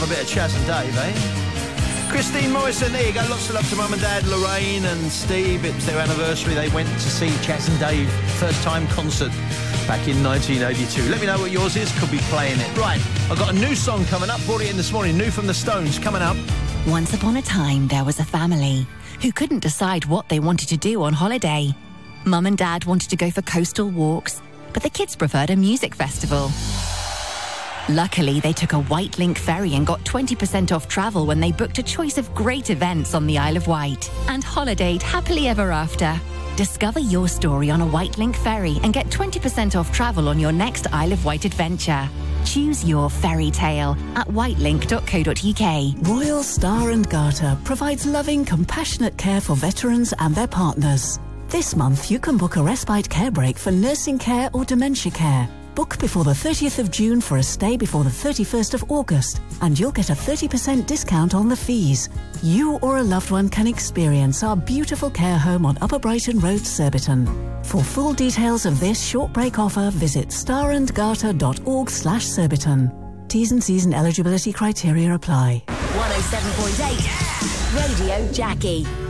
a bit of Chas and Dave, eh? Christine Morrison, there you go. Lots of love to Mum and Dad, Lorraine and Steve. It was their anniversary. They went to see Chas and Dave, first-time concert back in 1982. Let me know what yours is. Could be playing it. Right, I've got a new song coming up. Brought it in this morning. New from the Stones coming up. Once upon a time, there was a family who couldn't decide what they wanted to do on holiday. Mum and Dad wanted to go for coastal walks, but the kids preferred a music festival. Luckily, they took a White Link ferry and got 20% off travel when they booked a choice of great events on the Isle of Wight and holidayed happily ever after. Discover your story on a White Link ferry and get 20% off travel on your next Isle of Wight adventure. Choose your fairy tale at whitelink.co.uk. Royal Star and Garter provides loving, compassionate care for veterans and their partners. This month, you can book a respite care break for nursing care or dementia care. Book before the 30th of June for a stay before the 31st of August, and you'll get a 30% discount on the fees. You or a loved one can experience our beautiful care home on Upper Brighton Road, Surbiton. For full details of this short break offer, visit starandgarter.org/Surbiton. T's and C's and eligibility criteria apply. 107.8 Radio Jackie.